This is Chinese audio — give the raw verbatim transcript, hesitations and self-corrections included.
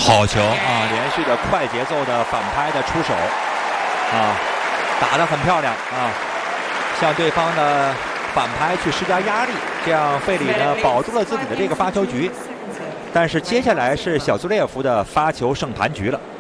好球啊！连续的快节奏的反拍的出手啊，打得很漂亮啊，向对方的反拍去施加压力，这样费里呢保住了自己的这个发球局。但是接下来是小苏列夫的发球胜盘局了。